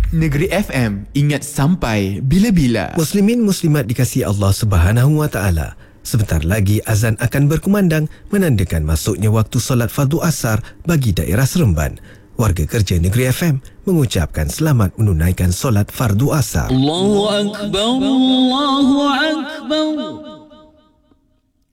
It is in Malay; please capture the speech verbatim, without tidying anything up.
Negeri F M, ingat sampai bila-bila. Muslimin muslimat dikasihi Allah Subhanahu Wa Taala. Sebentar lagi azan akan berkumandang menandakan masuknya waktu solat fardu asar bagi daerah Seremban. Warga kerja Negeri F M mengucapkan selamat menunaikan solat fardu asar. Allahu Akbar, Allahu Akbar.